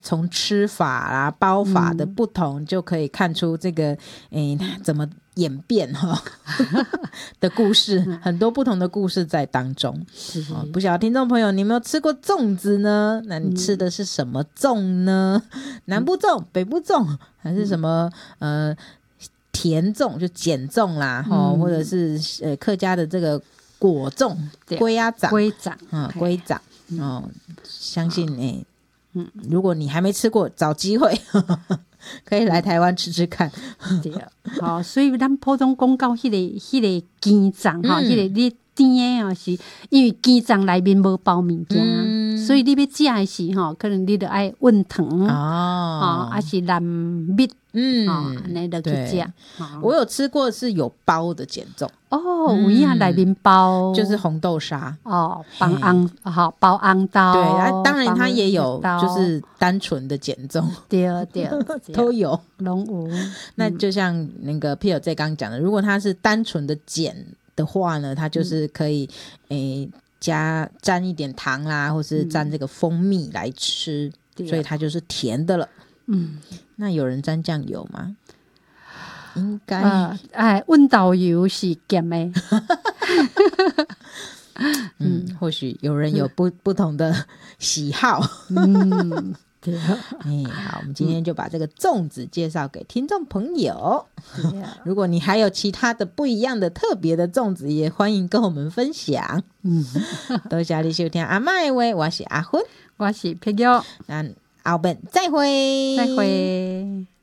从吃法啦、包法的不同，就可以看出这个怎么演变的故事，很多不同的故事在当中。不晓得听众朋友你有没有吃过粽子呢？那你吃的是什么粽呢？南部粽、北部粽，还是什么甜粽就碱粽啦，或者是客家的这个果粽、龟仔相信如果你还没吃过，找机会可以来台湾吃吃看。 对，所以咱普通讲到迄个鸡粽迄个你甜的是因为鸡粽内面无包物件，所以你要食的时可能你就爱温糖还是蓝蜜那就去吃。 我有吃过是有包的碱粽有影内面包就是红豆沙包红豆。 对，当然它也有就是单纯的碱粽， 对都有拢有。 那就像那个 Pio 在刚讲的，如果它是单纯的碱的话呢，它就是可以沾一点糖啦，或是沾这个蜂蜜来吃，所以它就是甜的了。那有人沾酱油吗？应该温豆油是咸的或许有人有不同的喜好。 对好，我们今天就把这个粽子介绍给听众朋友。如果你还有其他的不一样的特别的粽子，也欢迎跟我们分享。多谢你收听阿嬷的话，我是阿芬， 我是佩玉， 那后面再会。